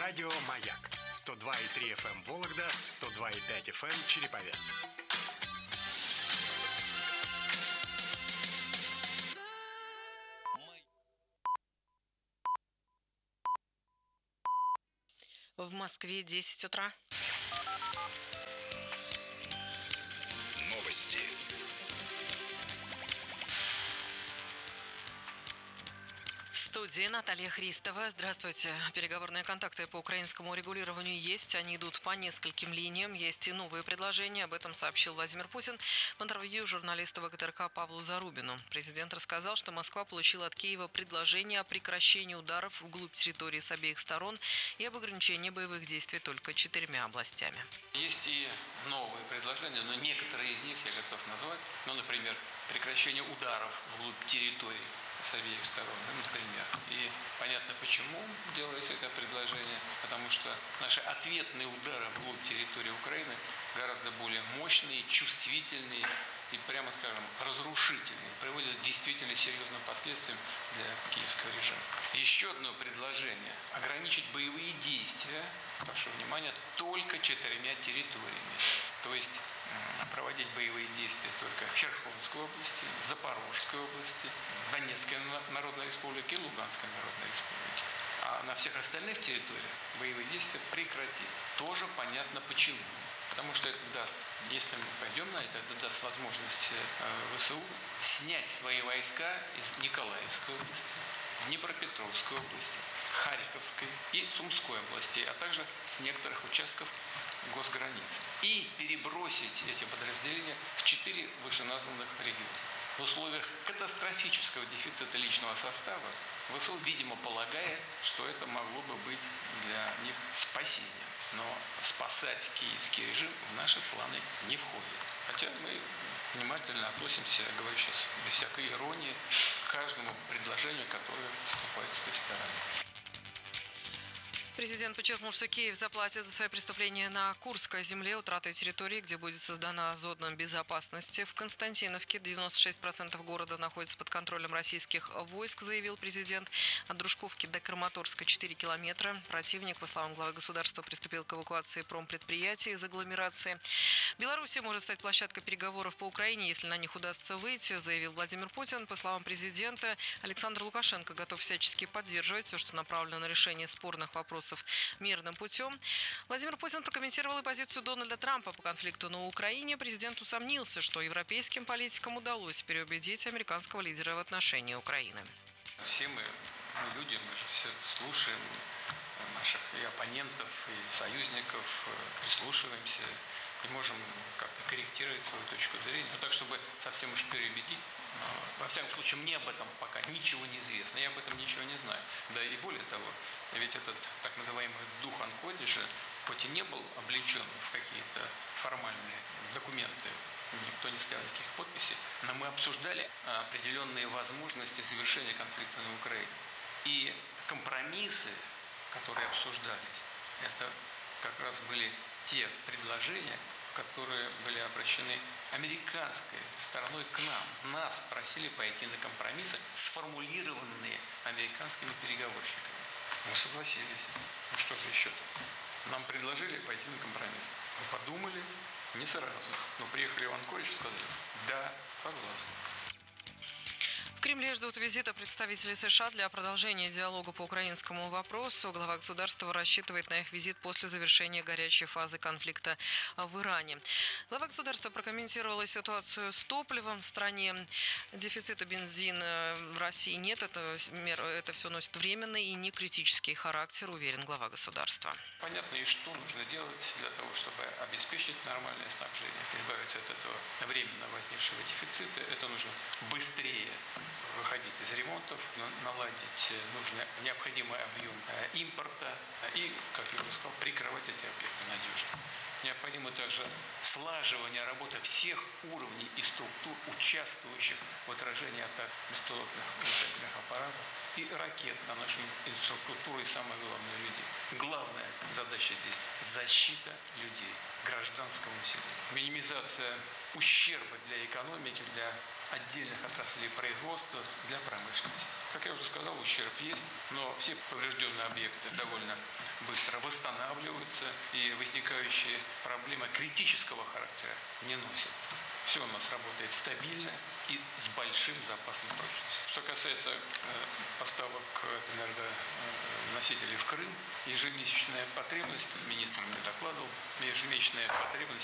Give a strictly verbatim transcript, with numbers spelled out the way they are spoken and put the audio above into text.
Радио «Маяк». сто два и три эф эм Вологда, сто два и пять эф эм Череповец. В Москве десять утра. Новости. В студии Наталья Христова. Здравствуйте. Переговорные контакты по украинскому урегулированию есть. Они идут по нескольким линиям. Есть и новые предложения. Об этом сообщил Владимир Путин в интервью журналисту вэ ка тэ эр ка Павлу Зарубину. Президент рассказал, что Москва получила от Киева предложение о прекращении ударов вглубь территории с обеих сторон и об ограничении боевых действий только четырьмя областями. Есть и новые предложения, но некоторые из них я готов назвать. Ну, например, прекращение ударов вглубь территории с обеих сторон, ну, например. И понятно, почему делается это предложение, потому что наши ответные удары вглубь территории Украины гораздо более мощные, чувствительные и, прямо скажем, разрушительные, приводят к действительно серьезным последствиям для киевского режима. Еще одно предложение – ограничить боевые действия, прошу внимания, только четырьмя территориями. То есть проводить боевые действия только в Черховской области, Запорожской области, Донецкой Народной Республике и Луганской Народной Республике. А на всех остальных территориях боевые действия прекратить. Тоже понятно почему. Потому что это даст, если мы пойдем на это, это даст возможность вэ эс у снять свои войска из Николаевской области, Днепропетровской области, Харьковской и Сумской области, а также с некоторых участков госграницы. И перебросить эти подразделения в четыре вышеназванных региона. В условиях катастрофического дефицита личного состава вэ эс у, видимо, полагает, что это могло бы быть для них спасением. Но спасать киевский режим в наши планы не входит. Хотя мы внимательно относимся, я говорю сейчас без всякой иронии, к каждому предложению, которое поступает с той стороны. Президент подчеркнул, что Киев заплатит за свои преступления на Курской земле, утратой территории, где будет создана зона безопасности. В Константиновке девяносто шесть процентов города находится под контролем российских войск, заявил президент. От Дружковки до Краматорска четыре километра. Противник, по словам главы государства, приступил к эвакуации промпредприятий из агломерации. Белоруссия может стать площадкой переговоров по Украине, если на них удастся выйти, заявил Владимир Путин. По словам президента, Александр Лукашенко готов всячески поддерживать все, что направлено на решение спорных вопросов мирным путем. Владимир Путин прокомментировал и позицию Дональда Трампа по конфликту на Украине. Президент усомнился, что европейским политикам удалось переубедить американского лидера в отношении Украины. Все мы, мы люди, мы же все слушаем наших и оппонентов, и союзников, прислушиваемся и можем как-то корректировать свою точку зрения. Но так, чтобы совсем уж переубедить, во всяком случае, мне об этом пока ничего не известно, я об этом ничего не знаю. Да и более того, ведь этот так называемый дух Анкодиша, хоть и не был облечен в какие-то формальные документы, никто не ставил никаких подписей, но мы обсуждали определенные возможности завершения конфликта на Украине. И компромиссы, которые обсуждались, это как раз были те предложения, которые были обращены американской стороной к нам. Нас просили пойти на компромиссы, сформулированные американскими переговорщиками. Мы согласились. Ну что же еще-то? Нам предложили пойти на компромисс. Мы подумали, не сразу. Но приехали в Анкоридж и сказали: да, согласны. В Кремле ждут визита представителей США для продолжения диалога по украинскому вопросу. Глава государства рассчитывает на их визит после завершения горячей фазы конфликта в Иране. Глава государства прокомментировала ситуацию с топливом в стране. Дефицита бензина в России нет. Это, это все носит временный и не критический характер, уверен глава государства. Понятно, и что нужно делать для того, чтобы обеспечить нормальное снабжение, избавиться от этого временно возникшего дефицита. Это нужно быстрее выходить из ремонтов, наладить нужный, необходимый объем импорта и, как я уже сказал, прикрывать эти объекты надежно. Необходимо также слаживание работы всех уровней и структур, участвующих в отражении атак беспилотных летательных аппаратов и ракет на нашу инфраструктуру и, самое главное, людей. Главная задача здесь – защита людей, гражданского населения. Минимизация ущерба для экономики, для отдельных отраслей производства, для промышленности. Как я уже сказал, ущерб есть, но все поврежденные объекты довольно быстро восстанавливаются, и возникающие проблемы критического характера не носят. Все у нас работает стабильно и с большим запасом прочности. Что касается э, поставок энергоносителей в Крым, ежемесячная потребность, министр мне докладывал, ежемесячная потребность